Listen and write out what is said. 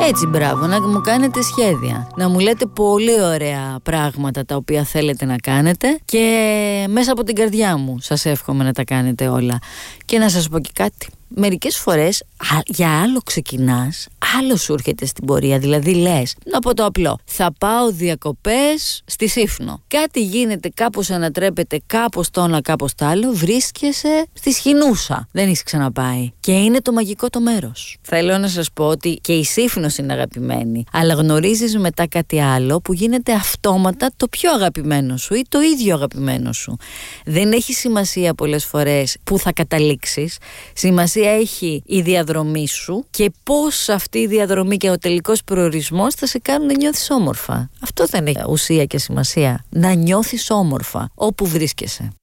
Έτσι, μπράβο, να μου κάνετε σχέδια. Να μου λέτε πολύ ωραία πράγματα τα οποία θέλετε να κάνετε και μέσα από την καρδιά μου σας εύχομαι να τα κάνετε όλα. Και να σας πω και κάτι. Μερικές φορές για άλλο ξεκινάς, άλλο σου έρχεται στην πορεία. Δηλαδή λες, να πω το απλό, θα πάω διακοπές στη Σύφνο. Κάτι γίνεται, κάπως ανατρέπεται, κάπως το ένα, κάπως το άλλο. Βρίσκεσαι στη Σχοινούσα. Δεν έχεις ξαναπάει. Και είναι το μαγικό το μέρος. Θέλω να σας πω ότι και η Σύφνος είναι αγαπημένη. Αλλά γνωρίζεις μετά κάτι άλλο που γίνεται αυτόματα το πιο αγαπημένο σου ή το ίδιο αγαπημένο σου. Δεν έχει σημασία πολλές φορές που θα καταλήξεις. Σημασία έχει η διαδρομή σου και πώς αυτή η διαδρομή και ο τελικός προορισμός θα σε κάνουν να νιώθεις όμορφα. Αυτό δεν έχει ουσία και σημασία. Να νιώθεις όμορφα όπου βρίσκεσαι.